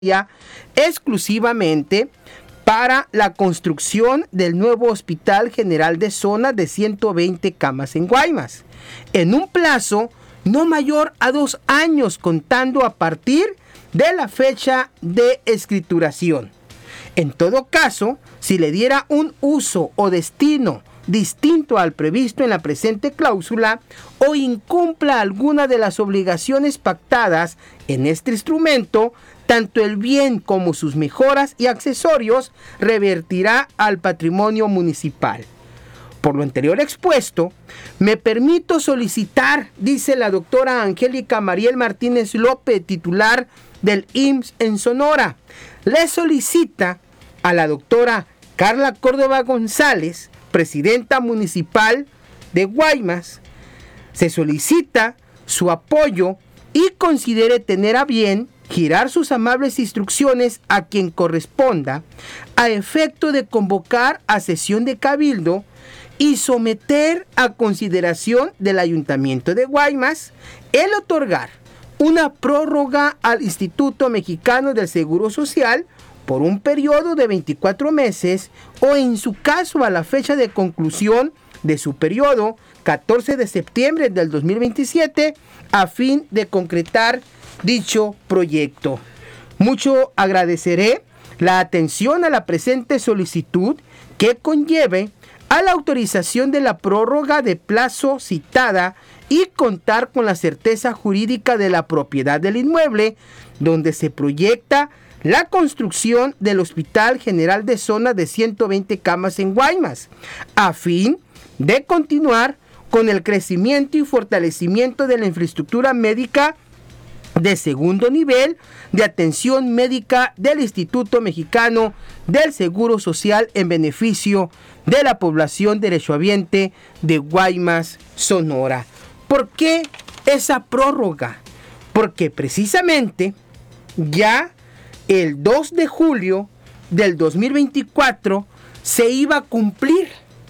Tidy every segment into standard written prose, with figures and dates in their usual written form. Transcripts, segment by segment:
exclusivamente para la construcción del nuevo Hospital General de Zona de 120 camas en Guaymas, en un plazo no mayor a 2 años contando a partir de la fecha de escrituración. En todo caso, si le diera un uso o destino distinto al previsto en la presente cláusula o incumpla alguna de las obligaciones pactadas en este instrumento, tanto el bien como sus mejoras y accesorios revertirá al patrimonio municipal. Por lo anterior expuesto, me permito solicitar, dice la doctora Angélica Mariel Martínez López, titular del IMSS en Sonora, le solicita a la doctora Carla Córdoba González, presidenta municipal de Guaymas, se solicita su apoyo y considere tener a bien girar sus amables instrucciones a quien corresponda a efecto de convocar a sesión de cabildo y someter a consideración del Ayuntamiento de Guaymas el otorgar una prórroga al Instituto Mexicano del Seguro Social por un periodo de 24 meses o en su caso a la fecha de conclusión de su periodo, 14 de septiembre del 2027, a fin de concretar dicho proyecto. Mucho agradeceré la atención a la presente solicitud que conlleve a la autorización de la prórroga de plazo citada y contar con la certeza jurídica de la propiedad del inmueble donde se proyecta la construcción del Hospital General de Zona de 120 camas en Guaymas, a fin de continuar con el crecimiento y fortalecimiento de la infraestructura médica de segundo nivel de atención médica del Instituto Mexicano del Seguro Social en beneficio de la población derechohabiente de Guaymas, Sonora. ¿Por qué esa prórroga? Porque precisamente ya el 2 de julio del 2024 se iba a cumplir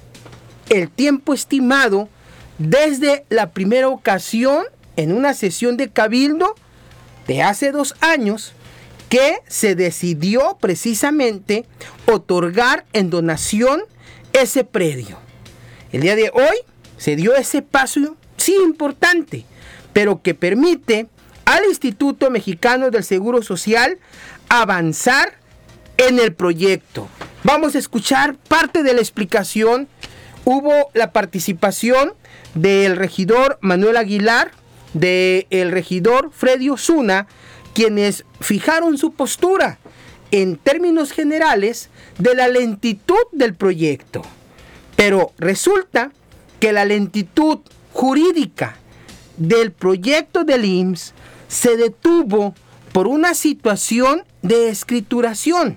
el tiempo estimado desde la primera ocasión en una sesión de cabildo de hace 2 años que se decidió precisamente otorgar en donación ese predio. El día de hoy se dio ese paso, sí importante, pero que permite al Instituto Mexicano del Seguro Social avanzar en el proyecto. Vamos a escuchar parte de la explicación. Hubo la participación del regidor Manuel Aguilar, del regidor Freddy Osuna, quienes fijaron su postura en términos generales de la lentitud del proyecto. Pero resulta que la lentitud jurídica del proyecto del IMSS se detuvo por una situación de escrituración.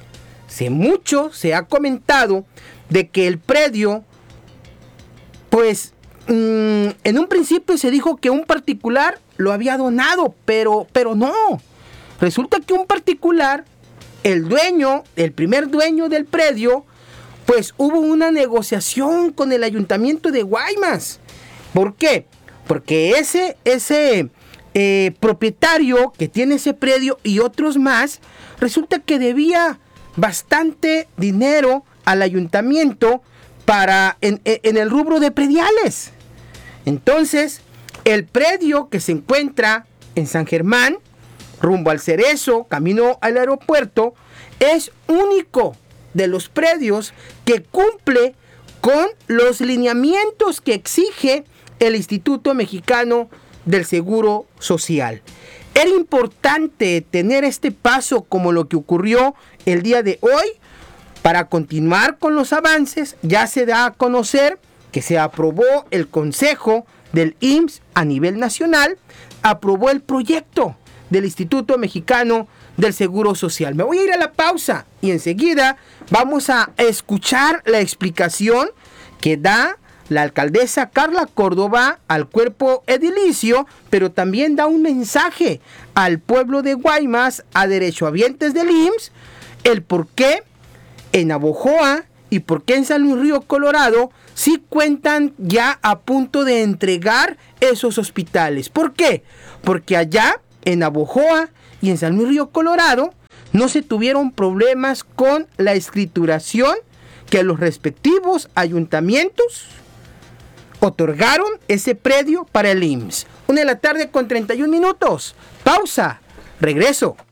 Se ha comentado de que el predio, pues, en un principio se dijo que un particular lo había donado, pero no. Resulta que un particular, el primer dueño del predio, pues hubo una negociación con el Ayuntamiento de Guaymas. ¿Por qué? Porque ese propietario que tiene ese predio y otros más, resulta que debía bastante dinero al ayuntamiento en el rubro de prediales. Entonces, el predio que se encuentra en San Germán, rumbo al Cerezo, camino al aeropuerto, es único de los predios que cumple con los lineamientos que exige el Instituto Mexicano del Seguro Social. Era importante tener este paso como lo que ocurrió el día de hoy para continuar con los avances. Ya se da a conocer que se aprobó el Consejo del IMSS a nivel nacional, aprobó el proyecto del Instituto Mexicano del Seguro Social. Me voy a ir a la pausa y enseguida vamos a escuchar la explicación que da la alcaldesa Carla Córdoba al cuerpo edilicio, pero también da un mensaje al pueblo de Guaymas, a derechohabientes del IMSS, el por qué en Navojoa y por qué en San Luis Río Colorado sí cuentan ya a punto de entregar esos hospitales. ¿Por qué? Porque allá en Navojoa y en San Luis Río Colorado no se tuvieron problemas con la escrituración que los respectivos ayuntamientos otorgaron ese predio para el IMSS. 1:31 p.m. Pausa. Regreso.